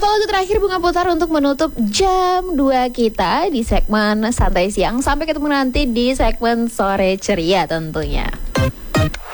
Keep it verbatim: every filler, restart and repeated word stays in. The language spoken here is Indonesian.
Satu lagu terakhir Bunga putar untuk menutup jam dua kita di segmen Santai Siang. Sampai ketemu nanti di segmen Sore Ceria tentunya.